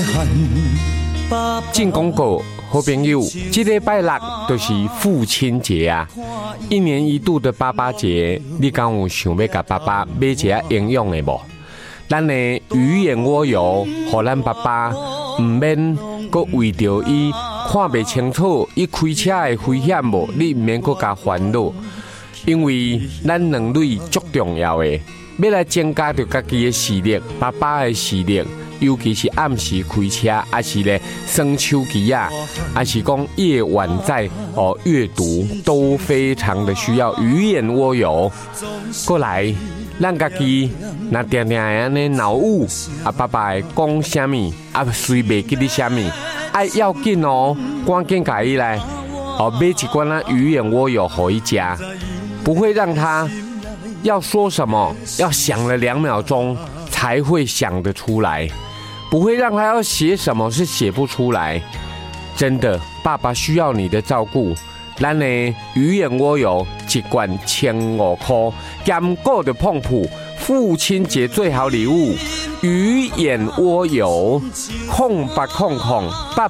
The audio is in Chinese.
进广告，好朋友，这礼拜六就是父亲节啊！一年一度的爸爸节，你敢有想要甲爸爸买一下营养的无？咱的鱼眼蜗油，互咱爸爸唔免搁为着伊看袂清楚，伊开车的危险无，你唔免搁加烦恼，因为咱两类足重要的，要来增加着家己的视力，爸爸的视力。尤其是暗时开车，还是咧耍手机啊，还是讲夜晚在阅读，都非常的需要鱼眼蜗油。过来，咱家己那定定安尼脑雾，爸爸会讲啥物，随袂记你啥物，爱要紧哦，赶紧甲伊来买一罐鱼眼蜗油给伊食，不会让他要说什么，要想了2秒钟才会想得出来。不会让他要写什么是写不出来，真的，爸爸需要你的照顾。咱的鱼眼蜗油一罐1500块，兼购的碰普，父亲节最好礼物，鱼眼蜗油，0800888888